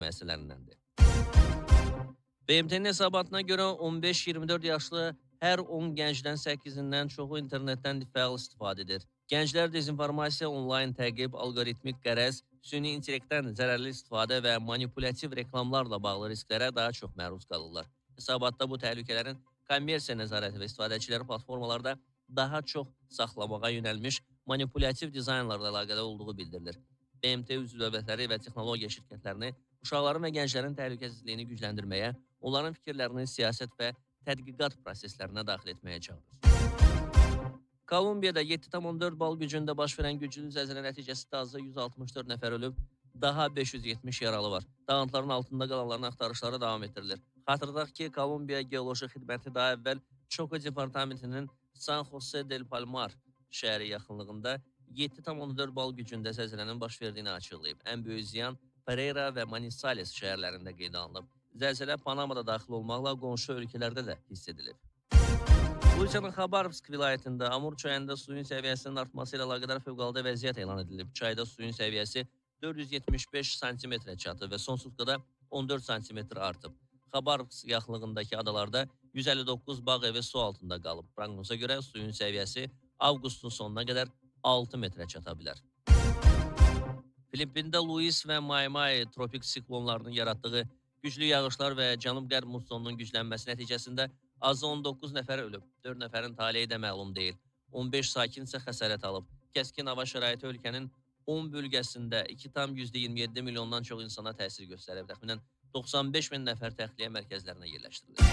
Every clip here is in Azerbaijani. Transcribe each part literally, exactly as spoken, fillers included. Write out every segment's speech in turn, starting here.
müəssisələrindəndir. B M T-nin hesabatına görə on beş iyirmi dörd yaşlı hər on gəncdən səkkizindən çoxu internetdən fəal istifadə edir. Gənclər dezinformasiya, onlayn təqib, alqoritmik qərəz, süni intellektdən zərərli istifadə və manipulativ reklamlarla bağlı risklərə daha çox məruz qalırlar. Hesabatda bu təhlükələrin kommersiya nəzarəti və istifadəçiləri platformalarda daha çox saxlamağa yönəlmiş manipulativ dizaynlarla əlaqədə olduğu bildirilir. B M T üzv dövlətləri və texnologiya şirkətlərini uşaqların və gənclərin təhlükəsizliyini gücləndirməyə, onların fikirlərini siyasət və tədqiqat proseslərinə daxil etməyə çağırır. Kolumbiyada yeddi tam on dörd bal gücündə baş verən güclü zəlzələ nəticəsində azı yüz altmış dörd nəfər ölüb, daha beş yüz yetmiş yaralı var. Dağıntıların altında qalanların axtarışları davam etdirilir. Xatırladaq ki, Kolumbiya Geoloji Xidməti daha əvvəl Çoko departamentinin San Jose del Palmar şəhəri yaxınlığında yeddi tam on dörd bal gücündə zəlzələnin baş verdiyini açıqlayıb. Ən böyük ziyan Pereira və Manizales şəhərlərində qeydə alınıb. Zəlzələ Panamada daxil olmaqla qonşu ölkələrdə də hiss edilib. Rusiyanın Xabarovsk vilayətində Amur çayında suyun səviyyəsinin artması ilə əlaqədar fövqəladə vəziyyət elan edilib. Çayda suyun səviyyəsi dörd yüz yetmiş beş santimetrə çatıb və son sutkada on dörd santimetr artıb. Xabarovsk yaxınlığındakı adalarda yüz əlli doqquz bağ evi su altında qalıb. Proqnoza görə suyun səviyyəsi avqustun sonuna qədər altı metrə çata bilər. Filippində Luis və Maimai tropik siklonlarının yaratdığı güclü yağışlar və cənub-qərb mussonunun güclənməsi nəticəsində azı on doqquz nəfər ölüb, dörd nəfərin taleyi də məlum deyil. on beş sakin isə xəsarət alıb. Kəskin hava şəraiti ölkənin on bölgəsində iki tam yüzdə iyirmi yeddi milyondan çox insana təsir göstərib. Təxminən doxsan beş min nəfər təxliyə mərkəzlərinə yerləşdirilir.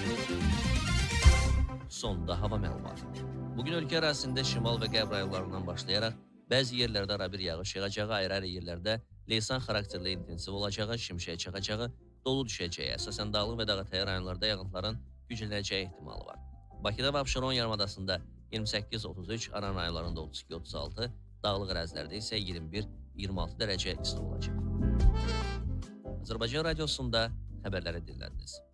Sonda hava məlumatı. Bugün ölkə ərazisində şimal və qərb rayonlarından başlayaraq bəzi yerlərdə arabir yağış yağacağı, ayrı-ayrı yerlərdə leysan xarakterli intensiv olacağı, şimşək çaxacağı, dolu düşəcəyi, əsasən dağlıq və dağətəyi rayonlarda yağıntıların güclənəcəyi ehtimalı var. Bakıda və Abşeron yarımadasında iyirmi səkkiz otuz üç, Aran rayonlarında otuz iki otuz altı, dağlıq ərazilərdə isə iyirmi bir iyirmi altı dərəcə isti olacaq. Azərbaycan Radiosunda xəbərləri dinlədiniz.